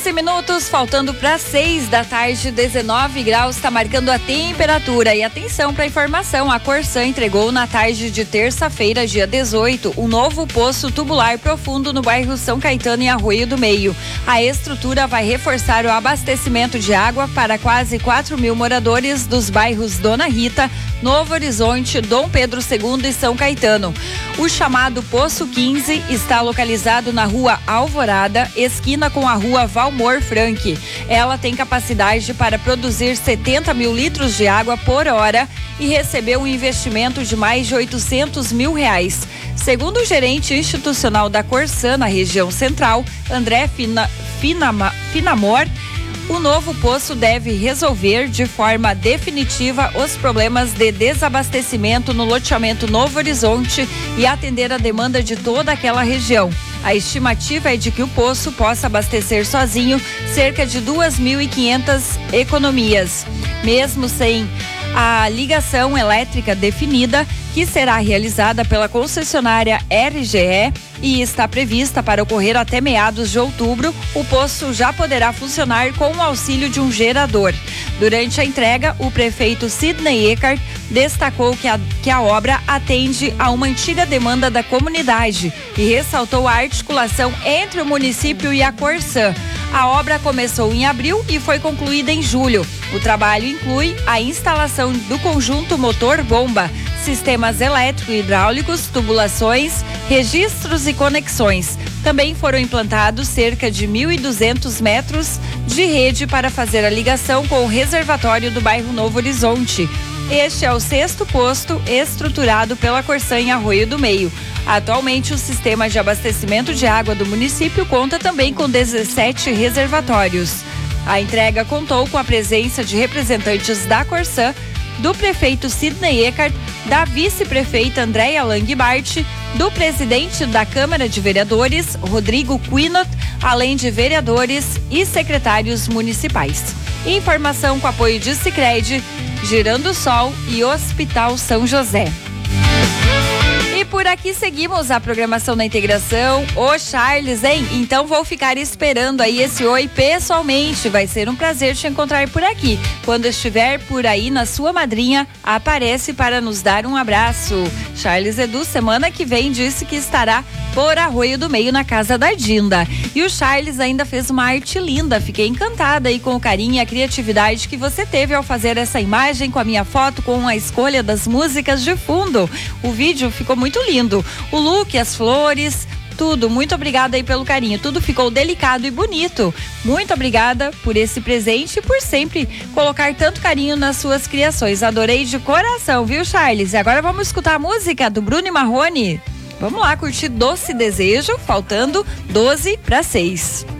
15 minutos, faltando para 6 da tarde, 19 graus, está marcando a temperatura. E atenção para a informação, a Corsã entregou na tarde de terça-feira, dia 18, um novo poço tubular profundo no bairro São Caetano, em Arroio do Meio. A estrutura vai reforçar o abastecimento de água para quase 4.000 moradores dos bairros Dona Rita, Novo Horizonte, Dom Pedro II e São Caetano. O chamado Poço 15 está localizado na rua Alvorada, esquina com a rua Valmor Frank. Ela tem capacidade para produzir 70 mil litros de água por hora e recebeu um investimento de mais de R$800 mil. Segundo o gerente institucional da Corsã na região central, André Finamor, o novo poço deve resolver de forma definitiva os problemas de desabastecimento no loteamento Novo Horizonte e atender a demanda de toda aquela região. A estimativa é de que o poço possa abastecer sozinho cerca de 2.500 economias. Mesmo sem a ligação elétrica definida, que será realizada pela concessionária RGE e está prevista para ocorrer até meados de outubro, o poço já poderá funcionar com o auxílio de um gerador. Durante a entrega, o prefeito Sidney Eckert destacou que a obra atende a uma antiga demanda da comunidade e ressaltou a articulação entre o município e a Corsã. A obra começou em abril e foi concluída em julho. O trabalho inclui a instalação do conjunto motor-bomba, sistemas elétrico-hidráulicos, tubulações, registros e conexões. Também foram implantados cerca de 1.200 metros de rede para fazer a ligação com o reservatório do bairro Novo Horizonte. Este é o 6º posto estruturado pela Corsã em Arroio do Meio. Atualmente, o sistema de abastecimento de água do município conta também com 17 reservatórios. A entrega contou com a presença de representantes da Corsã, do prefeito Sidney Eckert, da vice-prefeita Andréia Langbart, do presidente da Câmara de Vereadores, Rodrigo Quinot, além de vereadores e secretários municipais. Informação com apoio de Sicredi, Girando Sol e Hospital São José. E por aqui seguimos a programação da integração. Ô Charles, hein? Então vou ficar esperando aí esse oi pessoalmente. Vai ser um prazer te encontrar por aqui. Quando estiver por aí na sua madrinha, aparece para nos dar um abraço. Charles Edu, semana que vem, disse que estará por Arroio do Meio, na casa da Dinda. E o Charles ainda fez uma arte linda. Fiquei encantada aí com o carinho e a criatividade que você teve ao fazer essa imagem com a minha foto, com a escolha das músicas de fundo. O vídeo ficou muito lindo. O look, as flores, tudo. Muito obrigada aí pelo carinho. Tudo ficou delicado e bonito. Muito obrigada por esse presente e por sempre colocar tanto carinho nas suas criações. Adorei de coração, viu, Charles? E agora vamos escutar a música do Bruno e Marrone. Vamos lá curtir Doce Desejo, faltando 12 para 6.